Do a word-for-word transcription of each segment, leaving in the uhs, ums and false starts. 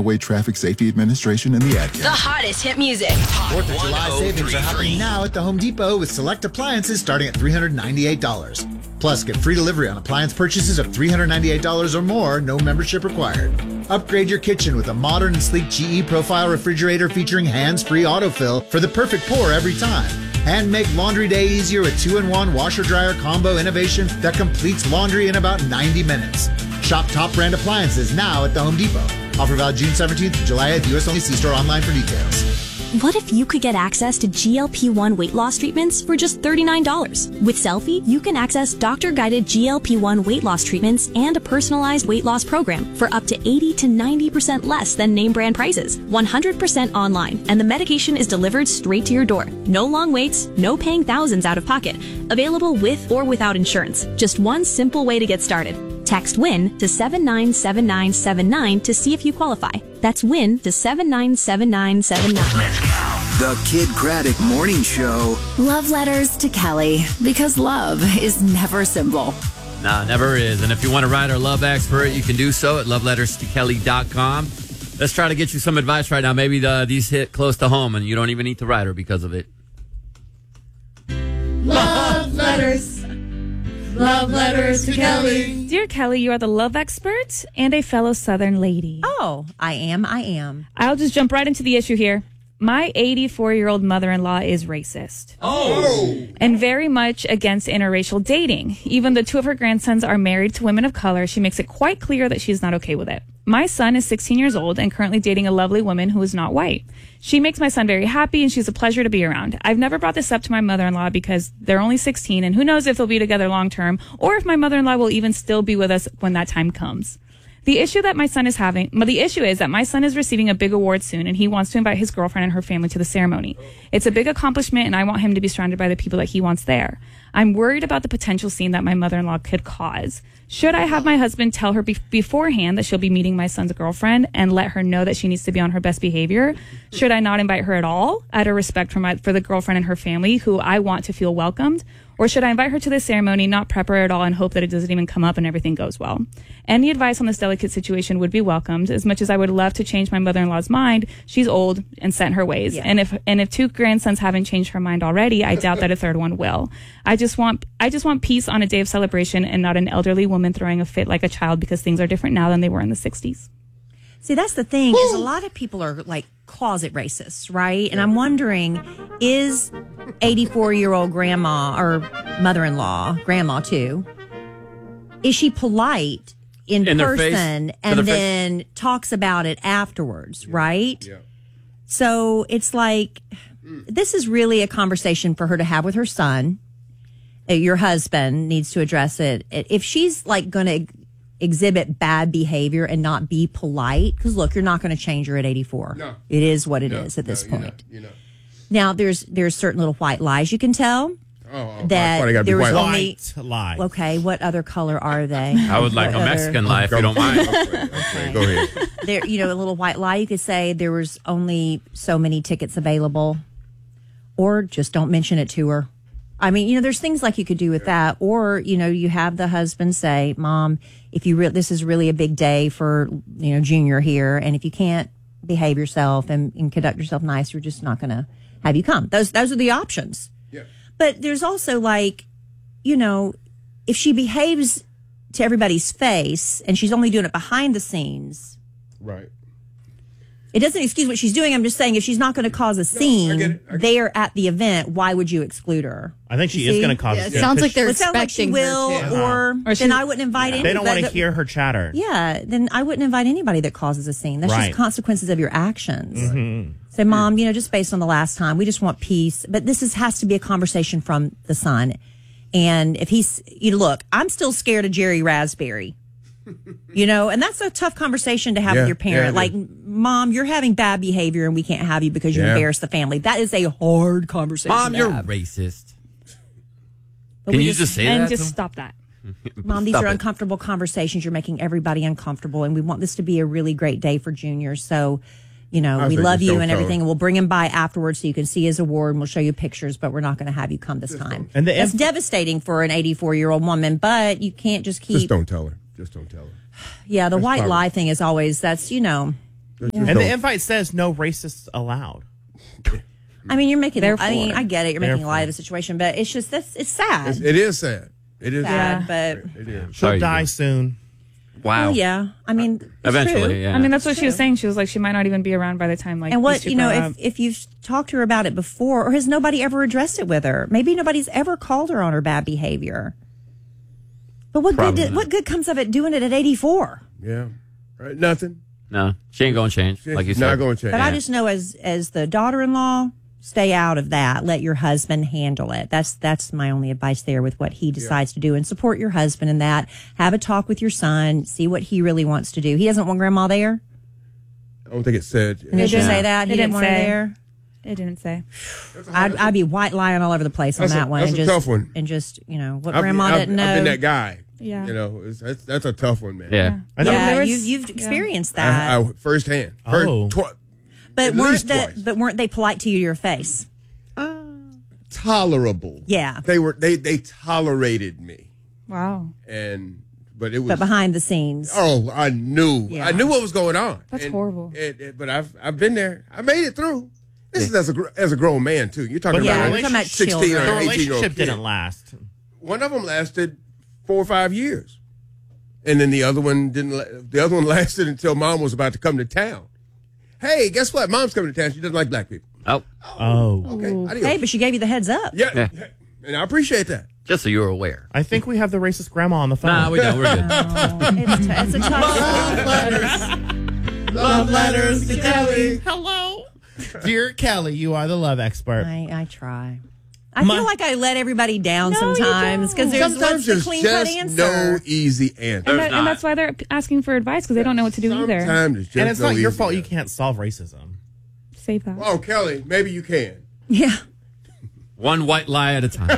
Highway Traffic Safety Administration and the Ad Council. The hottest hit music. fourth of July savings are happening now at the Home Depot with select appliances starting at three hundred ninety-eight dollars. Plus, get free delivery on appliance purchases of three hundred ninety-eight dollars or more, no membership required. Upgrade your kitchen with a modern and sleek G E Profile refrigerator featuring hands-free autofill for the perfect pour every time. And make laundry day easier with two in one washer-dryer combo innovation that completes laundry in about ninety minutes. Shop top brand appliances now at the Home Depot. Offer valid June seventeenth to July eighth. U S only. See store online for details. What if you could get access to G L P one weight loss treatments for just thirty-nine dollars? With Selfie, you can access doctor-guided G L P one weight loss treatments and a personalized weight loss program for up to eighty to ninety percent less than name brand prices. one hundred percent online, and the medication is delivered straight to your door. No long waits, no paying thousands out of pocket. Available with or without insurance. Just one simple way to get started. Text WIN to seven nine seven nine seven nine to see if you qualify. That's WIN to seven nine seven nine seven nine. The Kid Craddock Morning Show. Love letters to Kelly, because love is never simple. Nah, never is. And if you want to write our love expert, you can do so at love letters to kelly dot com. Let's try to get you some advice right now. Maybe the, these hit close to home and you don't even need to write her because of it. Love letters. Love letters to Kelly. Dear Kelly, you are the love expert and a fellow Southern lady. Oh, I am, I am. I'll just jump right into the issue here. My eighty-four-year-old mother-in-law is racist. Oh! And very much against interracial dating. Even though two of her grandsons are married to women of color, she makes it quite clear that she's not okay with it. My son is sixteen years old and currently dating a lovely woman who is not white. She makes my son very happy and she's a pleasure to be around. I've never brought this up to my mother-in-law because they're only sixteen and who knows if they'll be together long-term or if my mother-in-law will even still be with us when that time comes. The issue that my son is having, well, the issue is that my son is receiving a big award soon and he wants to invite his girlfriend and her family to the ceremony. It's a big accomplishment and I want him to be surrounded by the people that he wants there. I'm worried about the potential scene that my mother-in-law could cause. Should I have my husband tell her be- beforehand that she'll be meeting my son's girlfriend and let her know that she needs to be on her best behavior? Should I not invite her at all out of respect for my, for the girlfriend and her family who I want to feel welcomed? Or should I invite her to the ceremony, not prep her at all, and hope that it doesn't even come up and everything goes well? Any advice on this delicate situation would be welcomed. As much as I would love to change my mother-in-law's mind, she's old and set in her ways. Yeah. And if and if two grandsons haven't changed her mind already, I doubt that a third one will. I just want I just want peace on a day of celebration and not an elderly woman throwing a fit like a child because things are different now than they were in the sixties. See, that's the thing, is a lot of people are like closet racists, right? And I'm wondering, is eighty-four-year-old grandma or mother-in-law, grandma too, is she polite in, in person and then face. talks about it afterwards, yeah. right? Yeah. So it's like, this is really a conversation for her to have with her son. Your husband needs to address it. If she's like going to exhibit bad behavior and not be polite, because look, you're not going to change her at eighty-four. No. It is what it no, is at this no, point. You know, you know. Now, there's there's certain little white lies you can tell. Oh, that there was only white lie. Okay, what other color are they? I would like what a Mexican lie if you don't mind. okay, okay, go ahead. There, you know, a little white lie. You could say there was only so many tickets available, or just don't mention it to her. I mean, you know, there's things like you could do with that, or you know, you have the husband say, "Mom, if you re- this is really a big day for you know Junior here, and if you can't behave yourself and, and conduct yourself nice, we're just not going to have you come." Those those are the options. Yeah. But there's also like, you know, if she behaves to everybody's face and she's only doing it behind the scenes, right? It doesn't excuse what she's doing. I'm just saying if she's not going to cause a scene no, I get it. I get there it. at the event, why would you exclude her? I think she is going to cause yeah, a scene. scene. It sounds like they're well, it sounds expecting like she will, her to. or, or then I wouldn't invite yeah. anybody. They don't want to hear her chatter. Yeah, then I wouldn't invite anybody that causes a scene. That's right. just consequences of your actions. Mm-hmm. Say, Mom, you know, just based on the last time, we just want peace. But this is, has to be a conversation from the son. And if he's, you know, look, I'm still scared of Jerry Raspberry. You know, and that's a tough conversation to have yeah, with your parent. yeah, like, Mom, you're having bad behavior and we can't have you because you yeah. embarrass the family. That is a hard conversation. Mom, to you're have. racist. But Can you just, just say and that? And just stop that. Mom, these Stop are it. uncomfortable conversations. You're making everybody uncomfortable, and we want this to be a really great day for Junior. So, you know, I we love you and tell everything, and we'll bring him by afterwards so you can see his award, and we'll show you pictures, but we're not going to have you come this time. And the That's inf- devastating for an eighty-four-year-old woman, but you can't just keep... Just don't tell her. Just don't tell her. Yeah, the That's white probably- lie thing is always, that's, you know... Just And don't- the invite says no racists allowed. I mean, you're making. Therefore. I mean, I get it. You're making Therefore. light of the situation, but it's just that's it's sad. It's- it is sad. It is sad, sad. but It is. She'll Sorry, die you- soon. Wow. well, yeah. I mean, it's Eventually, true. yeah. I mean, that's what she was saying. She was like, she might not even be around by the time like. And these what two you know, grow if up. if you've talked to her about it before, or has nobody ever addressed it with her? Maybe nobody's ever called her on her bad behavior. But what Probably good? Did, not. what good comes of it doing it at eighty-four? Yeah. Right. Nothing. No, she ain't going to change, like you She's said. not going to change. But I just know as as the daughter-in-law, stay out of that. Let your husband handle it. That's that's my only advice there with what he decides to do, and support your husband in that. Have a talk with your son. See what he really wants to do. He doesn't want grandma there. I don't think it said. Did you didn't- say that? He it didn't didn't want her say. there. It didn't say. I'd, I'd be white lying all over the place on That's a- that one. that's and a just, tough one. And just, you know, what I've, grandma I've, didn't know. I've been that guy. Yeah. You know, it's, that's, that's a tough one, man. Yeah. I know. Yeah, There was- you, you've yeah. experienced that. I, I, firsthand. First, Oh. tw- but at weren't least that, twice. but weren't they polite to you to your face? tolerable. Yeah. They were. They they tolerated me, Wow. and but it was. But behind the scenes. Oh, I knew. Yeah. I knew what was going on. That's And- horrible. and- and- but I've I've been there. I made it through. This is as a gr- as a grown man too. You're talking But Yeah, about you're a talking about sixteen children. or The eighteen year old relationship kid. didn't last. One of them lasted four or five years, and then the other one didn't. la- The other one lasted until mom was about to come to town. Hey, guess what? Mom's coming to town. She doesn't like black people. Oh, Oh. Okay, adios. Hey, but she gave you the heads up. yeah, Yeah. and I appreciate that. just so you're aware. I think we have the racist grandma on the phone. Nah, we don't. We're good. It's, t- it's a tough Love letters to Kelly. Hello. Dear Kelly, you are the love expert. I, I try. I My- feel like I let everybody down No, you sometimes because there's Sometimes what's the there's clean cut just answer. no easy answer. And, There's that, not. and that's why they're asking for advice because they don't know what to do either. Sometimes there's just And it's no not your easy fault you answer. can't solve racism. Save that. Oh, Kelly, maybe you can. Yeah. One white lie at a time.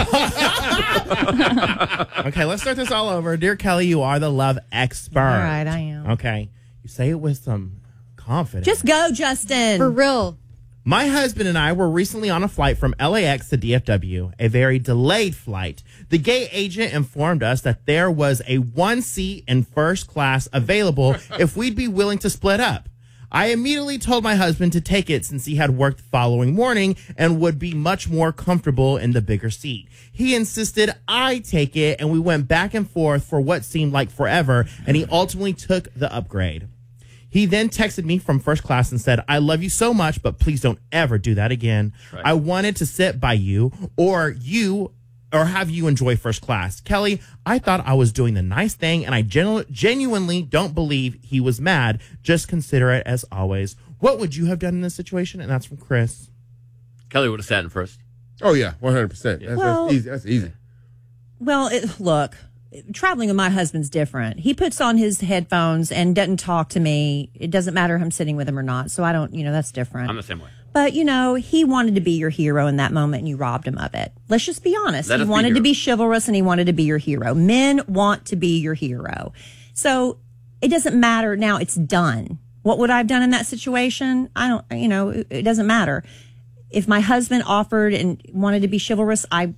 Okay, let's start this all over. Dear Kelly, you are the love expert. All right, I am. Okay. You say it with some confidence. Just go, Justin. For real. My husband and I were recently on a flight from L A X to D F W, a very delayed flight. The gate agent informed us that there was a one seat in first class available if we'd be willing to split up. I immediately told my husband to take it since he had worked the following morning and would be much more comfortable in the bigger seat. He insisted I take it, and we went back and forth for what seemed like forever, and he ultimately took the upgrade. He then texted me from first class and said, I love you so much, but please don't ever do that again. Right. I wanted to sit by you or you or have you enjoy first class. Kelly, I thought I was doing the nice thing, and I genu- genuinely don't believe he was mad. Just consider it as always. What would you have done in this situation? And that's from Chris. Kelly would have sat in first. Oh yeah, one hundred percent. That's Well- that's easy. That's easy. Well, it, look, traveling with my husband's different. He puts on his headphones and doesn't talk to me. It doesn't matter if I'm sitting with him or not. So I don't, you know, that's different. I'm the same way. But, you know, he wanted to be your hero in that moment and you robbed him of it. Let's just be honest. Let he us be wanted to heroes. be chivalrous and he wanted to be your hero. Men want to be your hero. So it doesn't matter. Now it's done. What would I have done in that situation? I don't, you know, it, it doesn't matter. If my husband offered and wanted to be chivalrous, I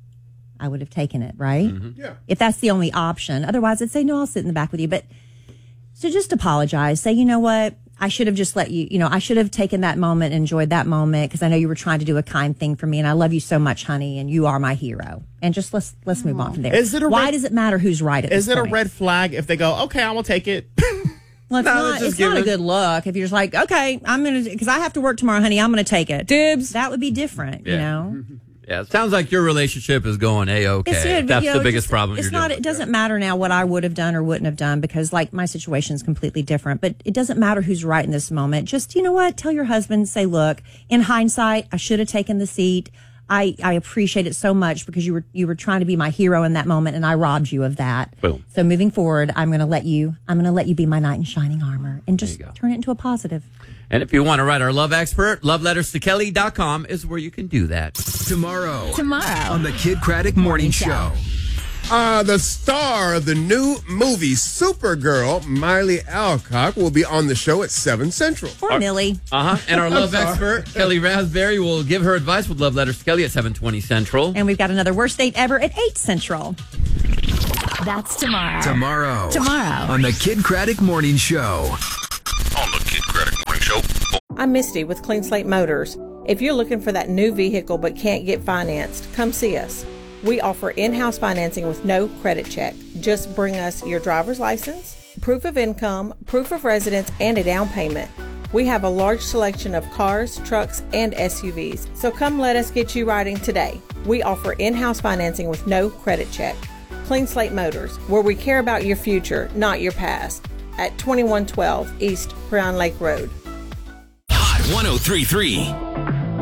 I would have taken it, right? Yeah. If that's the only option. Otherwise, I'd say, no, I'll sit in the back with you. But so just apologize. Say, you know what? I should have just let you, you know, I should have taken that moment, enjoyed that moment because I know you were trying to do a kind thing for me and I love you so much, honey, and you are my hero. And just let's let's move on from there. Is it a Why red- does it matter who's right at Is this it a point? red flag if they go, okay, I will take it? Well, it's No, not, let's just it's give not a it- good look if you're just like, okay, I'm going to, because I have to work tomorrow, honey, I'm going to take it. Dibs. That would be different, you Yeah. know? Yeah, it sounds like your relationship is going A-okay. It's good, but, That's you know, the it biggest just- problem It's you're not. dealing It with. doesn't matter now what I would have done or wouldn't have done because, like, my situation is completely different. But it doesn't matter who's right in this moment. Just, you know what? Tell your husband. Say, look. In hindsight, I should have taken the seat. I, I appreciate it so much because you were you were trying to be my hero in that moment, and I robbed you of that. Boom. So moving forward, I'm going to let you. I'm going to let you be my knight in shining armor, and just you go. turn it into a positive. And if you want to write our love expert, love letters to kelly dot com is where you can do that. Tomorrow. Tomorrow. On the Kid Craddock Morning Show. Uh, the star of the new movie Supergirl, Miley Alcock, will be on the show at seven Central. Poor Millie. Uh-huh. And our love expert, Kelly Raspberry, will give her advice with love letters to Kelly at seven twenty Central. And we've got another worst date ever at eight Central. That's tomorrow. Tomorrow. Tomorrow. On the Kid Craddock Morning Show. On the Kid Craddock I'm Misty with Clean Slate Motors. If you're looking for that new vehicle but can't get financed, come see us. We offer in-house financing with no credit check. Just bring us your driver's license, proof of income, proof of residence, and a down payment. We have a large selection of cars, trucks, and S U Vs, so come let us get you riding today. We offer in-house financing with no credit check. Clean Slate Motors, where we care about your future, not your past. At twenty-one twelve East Pryon Lake Road. Hot one oh three point three.